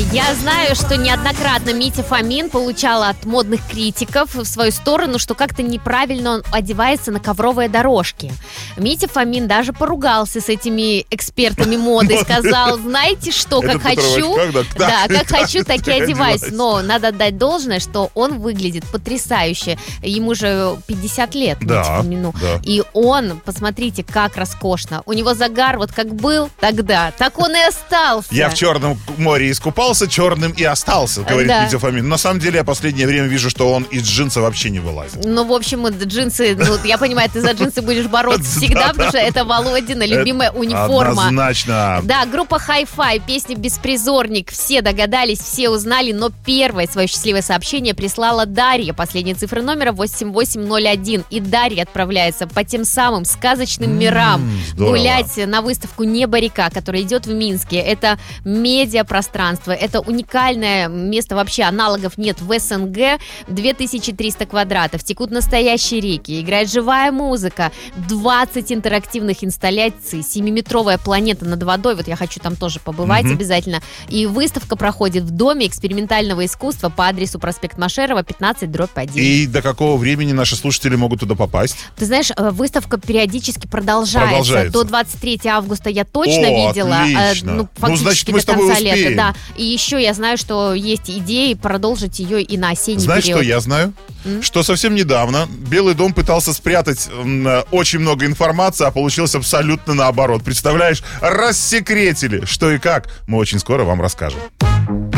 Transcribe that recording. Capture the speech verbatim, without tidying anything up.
Я знаю, что неоднократно Митя Фомин получал от модных критиков в свою сторону, что как-то неправильно он одевается на ковровые дорожки. Митя Фомин даже поругался с этими экспертами моды, сказал, знаете что, как хочу, да, как хочу, так и одеваюсь. Но надо отдать должное, что он выглядит потрясающе. Ему же пятьдесят лет, Митя Фомину. И он, посмотрите, как роскошно. У него загар вот как был тогда, так он и остался. Я в Черном море искупался, черным и остался, говорит да. Митя Фомин. На самом деле я в последнее время вижу, что он из джинса вообще не вылазит. Ну, в общем, джинсы, ну, я понимаю, ты за джинсы будешь бороться всегда, потому что это Володина любимая униформа. Однозначно. Да, группа Hi-Fi, песня «Беспризорник». Все догадались, все узнали, но первое свое счастливое сообщение прислала Дарья. Последние цифры номера восемь восемь ноль один. И Дарья отправляется по тем самым сказочным мирам здорово. Гулять на выставку «Небо-река», которая идет в Минске. Это медиапространство, это уникальное место, вообще аналогов нет в СНГ. две тысячи триста квадратов, текут настоящие реки, играет живая музыка, двадцать интерактивных инсталляций, семиметровая планета над водой, вот я хочу там тоже побывать mm-hmm. обязательно. И выставка проходит в Доме экспериментального искусства по адресу проспект Машерова, пятнадцать дробь один. И до какого времени наши слушатели могут туда попасть? Ты знаешь, выставка периодически продолжается. продолжается. До двадцать третьего августа я точно О, видела. Отлично. Ну, ну, значит, мы до с тобой конца успеем. лета, да. И еще я знаю, что есть идеи продолжить ее и на осенний Знаешь, период. что я знаю? М? Что совсем недавно Белый дом пытался спрятать м, очень много информации, а получилось абсолютно наоборот. Представляешь, рассекретили, что и как. Мы очень скоро вам расскажем.